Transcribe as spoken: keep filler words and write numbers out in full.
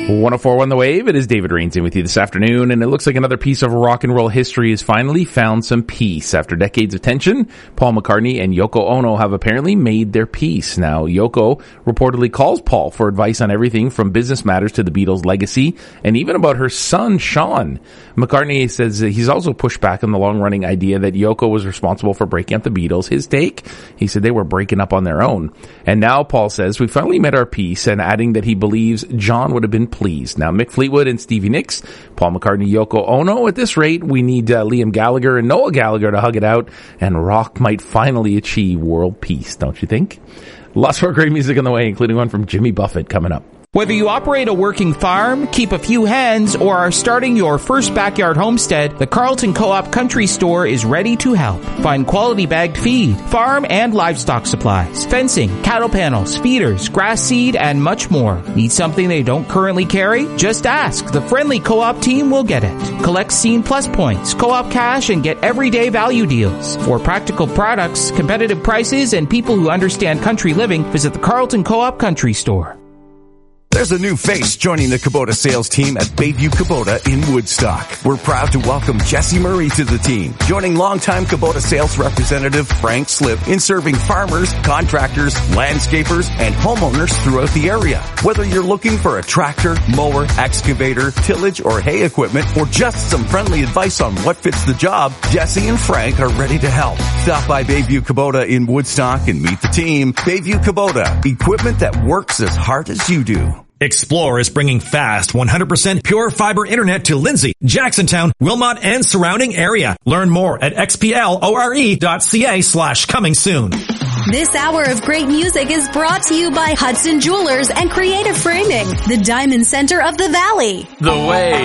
one oh four point one The Wave. It is David Rains in with you this afternoon, and it looks like another piece of rock and roll history has finally found some peace. After decades of tension, Paul McCartney and Yoko Ono have apparently made their peace. Now, Yoko reportedly calls Paul for advice on everything from business matters to the Beatles' legacy, and even about her son, Sean. McCartney says that he's also pushed back on the long-running idea that Yoko was responsible for breaking up the Beatles. His take, he said they were breaking up on their own. And now Paul says, we finally met our peace, and adding that he believes John would have been pleased. Now, Mick Fleetwood and Stevie Nicks, Paul McCartney, Yoko Ono. At this rate, we need uh, Liam Gallagher and Noel Gallagher to hug it out, and rock might finally achieve world peace, don't you think? Lots more great music on the way, including one from Jimmy Buffett coming up. Whether you operate a working farm, keep a few hens, or are starting your first backyard homestead, the Carlton Co-op Country Store is ready to help. Find quality bagged feed, farm and livestock supplies, fencing, cattle panels, feeders, grass seed, and much more. Need something they don't currently carry? Just ask. The friendly Co-op team will get it. Collect Scene Plus points, Co-op cash, and get everyday value deals. For practical products, competitive prices, and people who understand country living, visit the Carlton Co-op Country Store. There's a new face joining the Kubota sales team at Bayview Kubota in Woodstock. We're proud to welcome Jesse Murray to the team, joining longtime Kubota sales representative Frank Slip in serving farmers, contractors, landscapers, and homeowners throughout the area. Whether you're looking for a tractor, mower, excavator, tillage, or hay equipment, or just some friendly advice on what fits the job, Jesse and Frank are ready to help. Stop by Bayview Kubota in Woodstock and meet the team. Bayview Kubota, equipment that works as hard as you do. Explore is bringing fast, one hundred percent pure fiber internet to Lindsay, Jacksontown, Wilmot, and surrounding area. Learn more at xplore.ca slash coming soon. This hour of great music is brought to you by Hudson Jewelers and Creative Framing, the Diamond Center of the Valley. The Wave.